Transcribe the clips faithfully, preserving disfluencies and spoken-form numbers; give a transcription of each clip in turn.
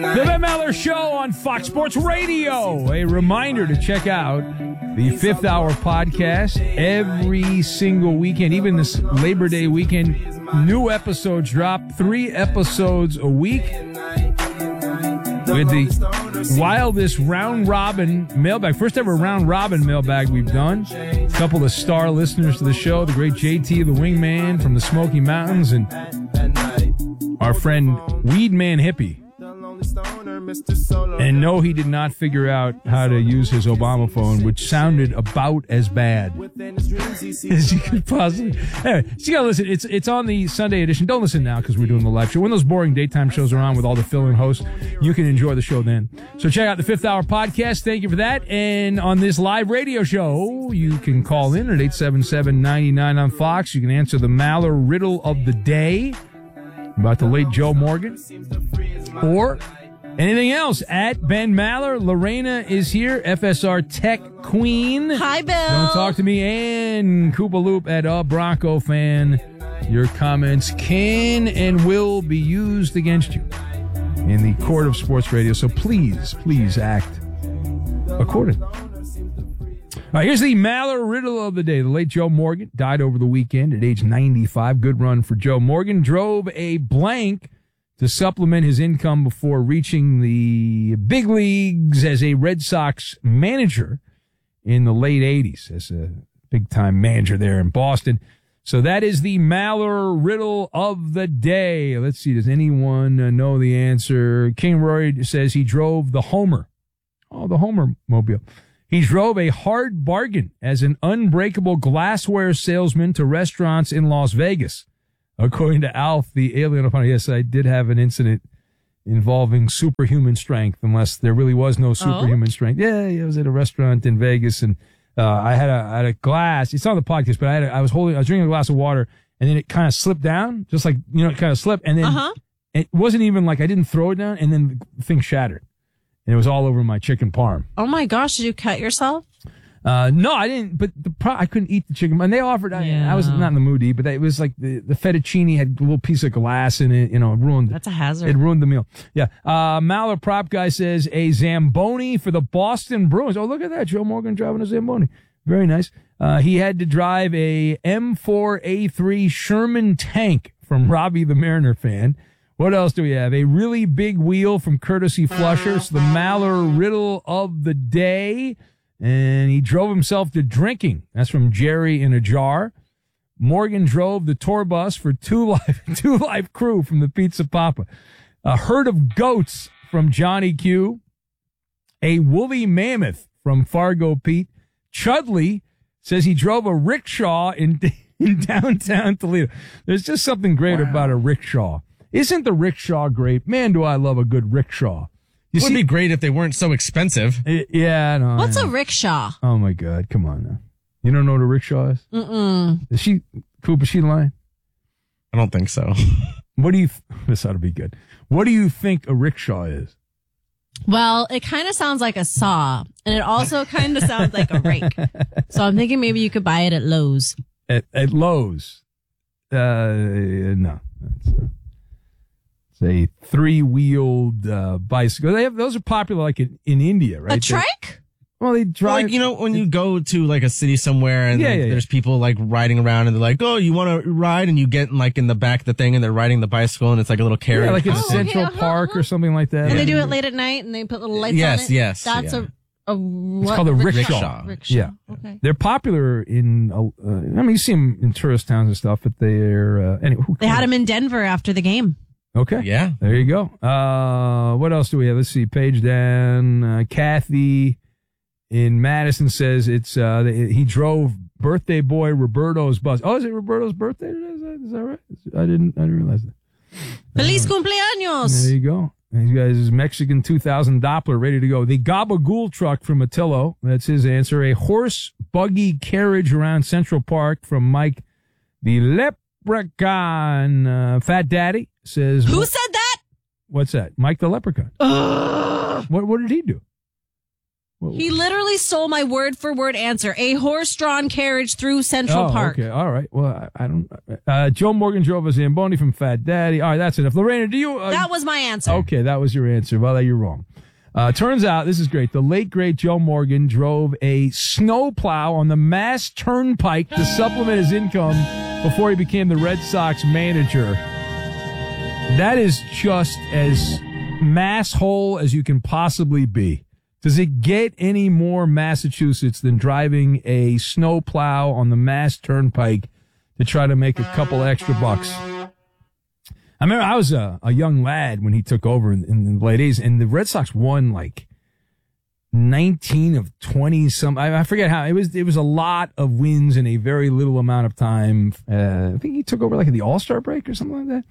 The Ben Maller Show on Fox Sports Radio. A reminder to check out the Fifth Hour podcast every single weekend, even this Labor Day weekend. New episodes drop, three episodes a week. With the wildest round robin mailbag, first ever round robin mailbag we've done. A couple of star listeners to the show, the great J T, the Wingman from the Smoky Mountains, and our friend Weedman Hippie. And no, he did not figure out how to use his Obama phone, which sounded about as bad as you could possibly. Anyway, so you gotta listen. It's it's on the Sunday edition. Don't listen now because we're doing the live show. When those boring daytime shows are on with all the fill-in hosts, you can enjoy the show then. So check out the Fifth Hour podcast. Thank you for that. And on this live radio show, you can call in at eight seven seven, nine nine on Fox. You can answer the Maller riddle of the day about the late Joe Morgan, or anything else at Ben Maller. Lorena is here, F S R Tech Queen. Hi, Bill. Don't talk to me. And Koopa Loop at a Bronco fan. Your comments can and will be used against you in the court of sports radio. So please, please act accordingly. All right, here's the Maller riddle of the day. The late Joe Morgan died over the weekend at age ninety-five. Good run for Joe Morgan. Drove a blank to supplement his income before reaching the big leagues as a Red Sox manager in the late eighties, as a big-time manager there in Boston. So that is the Maller riddle of the day. Let's see, does anyone uh, know the answer? King Rory says he drove the Homer. Oh, the Homer mobile. He drove a hard bargain as an unbreakable glassware salesman to restaurants in Las Vegas. According to Alf, the alien opponent, yes, I did have an incident involving superhuman strength, unless there really was no superhuman oh? strength. Yeah, I was at a restaurant in Vegas, and uh, I had a I had a glass. It's on the podcast, but I had a, I was holding, I was drinking a glass of water, and then it kind of slipped down, just like, you know, it kind of slipped, and then uh-huh. it wasn't even like I didn't throw it down, and then the thing shattered, and it was all over my chicken parm. Oh my gosh, did you cut yourself? Uh, no, I didn't, but the pro- I couldn't eat the chicken. And they offered, yeah. I, I was not in the mood to eat, but it was like the, the fettuccine had a little piece of glass in it, you know, it ruined That's a hazard. It ruined the meal. Yeah. Uh, Maller Prop Guy says a Zamboni for the Boston Bruins. Oh, look at that. Joe Morgan driving a Zamboni. Very nice. Uh, he had to drive a M four A three Sherman tank from Robbie the Mariner fan. What else do we have? A really big wheel from Courtesy Flushers. The Maller riddle of the day. And he drove himself to drinking. That's from Jerry in a Jar. Morgan drove the tour bus for Two Life, Two Life Crew from the Pizza Papa. A herd of goats from Johnny Q. A woolly mammoth from Fargo Pete. Chudley says he drove a rickshaw in, in downtown Toledo. There's just something great wow. about a rickshaw. Isn't the rickshaw great? Man, do I love a good rickshaw. It would be great if they weren't so expensive. Yeah, no. What's a rickshaw? Oh my God, come on now. You don't know what a rickshaw is? Mm-mm. Is she, Coop, is she lying? I don't think so. What do you, th- this ought to be good. What do you think a rickshaw is? Well, it kind of sounds like a saw, and it also kind of sounds like a rake. So I'm thinking maybe you could buy it at Lowe's. At, at Lowe's? Uh, no. That's, uh, It's a three-wheeled uh, bicycle. They have those are popular, like in, in India, right? A trike? Well, they drive. Well, like, you know, when you go to like a city somewhere and yeah, like, yeah, there's yeah. people like riding around and they're like, "Oh, you want to ride?" And you get like in the back of the thing and they're riding the bicycle and it's like a little carriage. Yeah, like in Oh, Central okay, uh-huh, Park uh-huh. or something like that. And yeah. they do it late at night and they put little lights yes, on it? Yes, That's yeah. a, a what? It's called a rickshaw. Rickshaw. rickshaw. Yeah. Okay. They're popular in, uh, I mean, you see them in tourist towns and stuff, but they're, uh, anyway. Who They had them in Denver after the game. Okay. Yeah. There you go. Uh, what else do we have? Let's see. Page down. Uh, Kathy in Madison says it's, uh, he drove birthday boy Roberto's bus. Oh, is it Roberto's birthday? Is that, is that right? I didn't, I didn't realize that. Feliz Uh, cumpleaños. There you go. These guys is Mexican two thousand Doppler ready to go. The Gabagool truck from Attillo. That's his answer. A horse buggy carriage around Central Park from Mike. The Leprechaun, uh, Fat Daddy says. Who what, said that? What's that? Mike the Leprechaun. Ugh. What, what did he do? He literally stole my word for word answer. A horse-drawn carriage through Central oh, Park. Okay, all right. Well, I, I don't. Uh, Joe Morgan drove a Zamboni from Fat Daddy. All right, that's enough. Lorena, do you? Uh, That was my answer. Okay, that was your answer. Well, you're wrong. Uh, turns out, this is great. The late, great Joe Morgan drove a snowplow on the Mass Turnpike to supplement his income before he became the Red Sox manager. That is just as masshole as you can possibly be. Does it get any more Massachusetts than driving a snowplow on the Mass Turnpike to try to make a couple extra bucks? I remember I was a, a young lad when he took over in, in the late eighties, and the Red Sox won like nineteen of twenty some. I, I forget how it was. It was a lot of wins in a very little amount of time. Uh, I think he took over like at the All-Star break or something like that.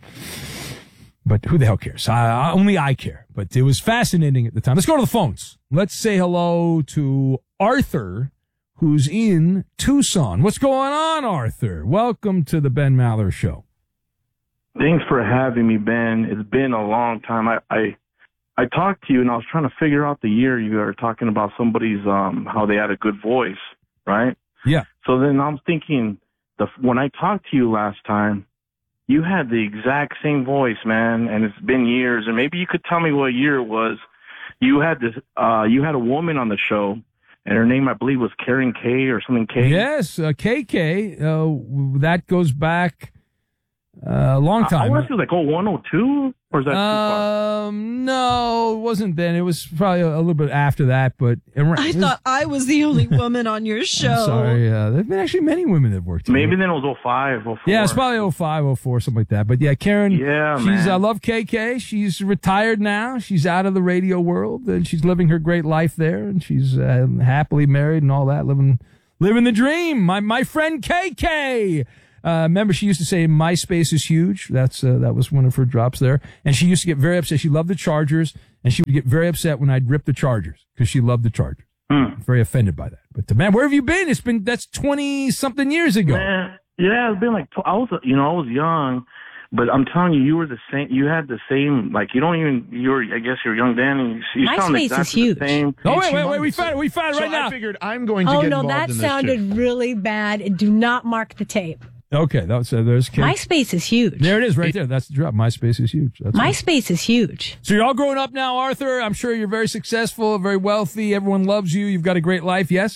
But who the hell cares? I, only I care. But it was fascinating at the time. Let's go to the phones. Let's say hello to Arthur, who's in Tucson. What's going on, Arthur? Welcome to the Ben Maller Show. Thanks for having me, Ben. It's been a long time. I, I I talked to you, and I was trying to figure out the year you were talking about somebody's um how they had a good voice, right? Yeah. So then I'm thinking, the when I talked to you last time, you had the exact same voice, man, and it's been years. And maybe you could tell me what year it was. You had this. Uh, you had a woman on the show, and her name, I believe, was Karen K or something K. Yes, uh, K K. Uh, that goes back uh, a long time. I, I want to say like oh one oh two, or is that too far? Um, no, it wasn't then. It was probably a, a little bit after that. But I thought I was the only woman on your show. I'm sorry, uh, there've been actually many women that have worked here. Maybe then it was oh five, oh four. Yeah, it's probably oh five, oh four, something like that. But yeah, Karen. Yeah, she's, man. I love K K. She's retired now. She's out of the radio world, and she's living her great life there, and she's uh, happily married and all that, living living the dream. My my friend K K. Uh, remember, she used to say MySpace is huge. That's uh, that was one of her drops there. And she used to get very upset. She loved the Chargers, and she would get very upset when I'd rip the Chargers because she loved the Chargers. Hmm. Very offended by that. But uh, man, where have you been? It's been that's twenty something years ago. Man, yeah, it's been like I was, you know, I was young, but I'm telling you, you were the same. You had the same, like you don't even. You were, I guess, you're young then, and you, you sound MySpace exactly is huge. the same. Oh wait, wait, wait! We found it. We found it right so now. I figured I'm going to Oh get no, involved that in this sounded too. really bad. Do not mark the tape. Okay, that was, uh, there's Kate. MySpace is huge. There it is, right there. That's the drop. MySpace is huge. That's right. MySpace is huge. So you're all growing up now, Arthur. I'm sure you're very successful, very wealthy. Everyone loves you. You've got a great life. Yes.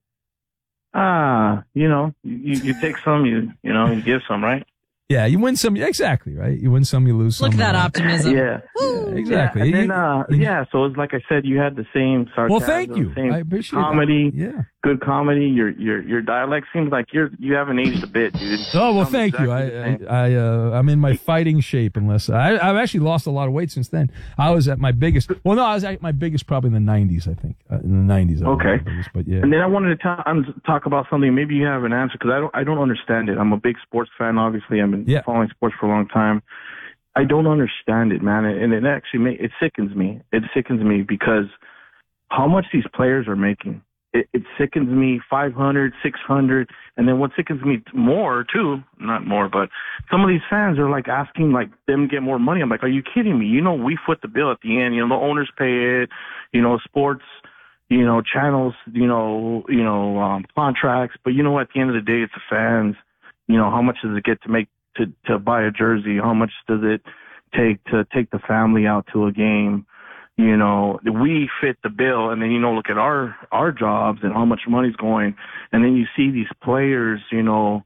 Ah, you know, you, you take some, you you know, you give some, right? Yeah, you win some. Exactly, right? You win some, you lose some. Look at that uh, optimism. Yeah. Yeah, exactly. Yeah, and then, You- uh, you- yeah, so it's like I said, you had the same sarcasm, Well, thank you. same I appreciate comedy, that. Yeah. good comedy. Your your your dialect seems like you're you haven't aged a bit, dude. Oh well, Sounds thank you. exactly the I same. I, I uh, I'm in my fighting shape. Unless I I've actually lost a lot of weight since then. I was at my biggest. Well, no, I was at my biggest probably in the nineties. I think uh, in the nineties. Okay. Biggest, but yeah. And then I wanted to ta- um, talk about something. Maybe you have an answer because I don't. I don't understand it. I'm a big sports fan. Obviously, I've been Yeah. following sports for a long time. I don't understand it, man, and it actually ma- it sickens me. It sickens me because how much these players are making. It, it sickens me. five hundred, six hundred, and then what sickens me more too. Not more, but some of these fans are like asking like them to get more money. I'm like, are you kidding me? You know, we foot the bill at the end. You know, the owners pay it. You know, sports. You know, channels, you know, you know, um, contracts. But you know, at the end of the day, it's the fans. You know, how much does it get to make to to buy a jersey? How much does it take to take the family out to a game? You know, we fit the bill, and then you know, look at our our jobs and how much money's going, and then you see these players, you know,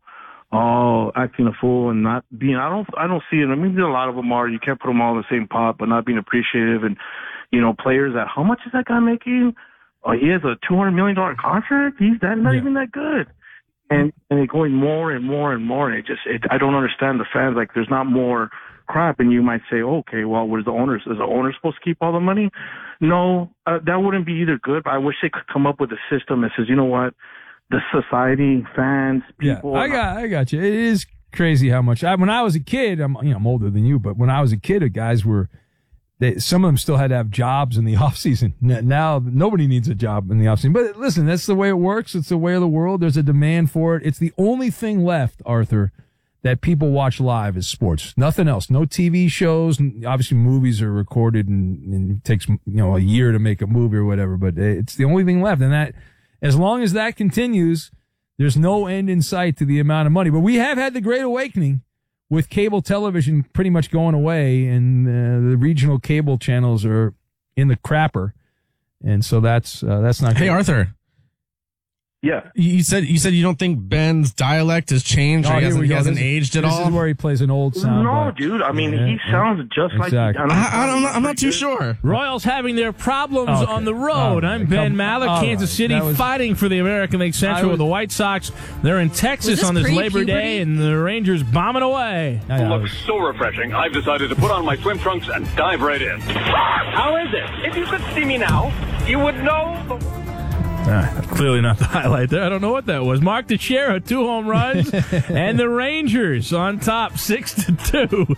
all acting a fool and not being. I don't I don't see it. I mean, a lot of them are. You can't put them all in the same pot, but not being appreciative. And you know, players that how much is that guy making? Oh, he has a two hundred million dollar contract. He's that not Yeah. even that good. And and it going more and more and more. And it just it, I don't understand the fans. Like there's not more crap. And you might say, okay, well, where's the owners? Is the owner supposed to keep all the money? No, uh, that wouldn't be either good. But I wish they could come up with a system that says, you know what, the society, fans, people. Yeah, I got, I got you. It is crazy how much. I, when I was a kid, I'm, you know, I'm older than you, but when I was a kid, the guys were, they, some of them still had to have jobs in the off season. Now nobody needs a job in the off season. But listen, that's the way it works. It's the way of the world. There's a demand for it. It's the only thing left, Arthur, that people watch live is sports. Nothing else. No T V shows. Obviously, movies are recorded and, and it takes, you know, a year to make a movie or whatever, but it's the only thing left. And that, as long as that continues, there's no end in sight to the amount of money. But we have had the Great Awakening with cable television pretty much going away, and uh, the regional cable channels are in the crapper. And so that's, uh, that's not Hey, good. Arthur. Yeah. You said you said you don't think Ben's dialect has changed Oh, or he here hasn't, we he go. hasn't This- aged at this all? is where he plays an old sound. No, bite. dude. I mean, Yeah, he yeah. sounds just like. Exactly. I don't, I, I don't know. I'm not too sure. Royals having their problems Okay. on the road. All I'm right. Ben Come- Mallett, all Kansas right. City That was- fighting for the American League I Central was- with the White Sox. They're in Texas this on this Labor pre-puberty? Day, and the Rangers bombing away. I- I Looks was- so refreshing, I've decided to put on my swim trunks and dive right in. How is it? If you could see me now, you would know. Ah, clearly not the highlight there. I don't know what that was. Mark Teixeira, two home runs, and the Rangers on top, six to two.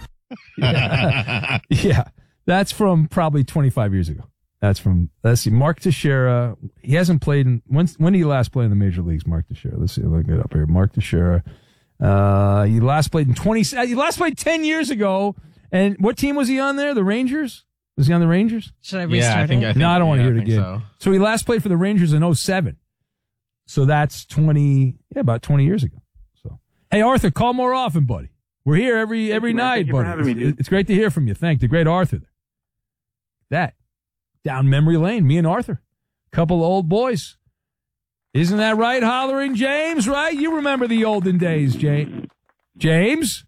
Yeah, that's from probably twenty-five years ago. That's from, let's see, Mark Teixeira. He hasn't played in, when, when did he last play in the major leagues, Mark Teixeira? Let's see, look it up here. Mark Teixeira. Uh, he last played in twenty, he last played ten years ago. And what team was he on there? The Rangers? Was he on the Rangers? Should I restart Yeah, I think it? I think No, I don't want to yeah, hear I it think again. so. So. he last played for the Rangers in oh seven. So that's twenty, yeah, about twenty years ago. So, hey, Arthur, call more often, buddy. We're here every every you, man. night, Thank you for buddy. having me, It's- dude. it's great to hear from you. Thank the great Arthur. That down memory lane, me and Arthur, couple of old boys. Isn't that right, Hollering James? Right? You remember the olden days, James. James.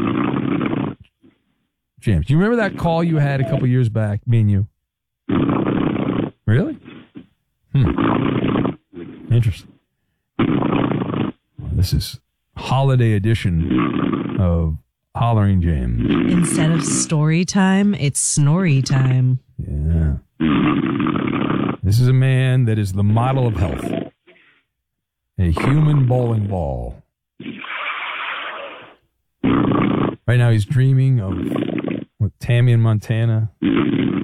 James, do you remember that call you had a couple years back, me and you? Really? Hmm. Interesting. Well, this is holiday edition of Hollering James. Instead of story time, it's snorry time. Yeah. This is a man that is the model of health. A human bowling ball. Right now he's dreaming of what, Tammy in Montana,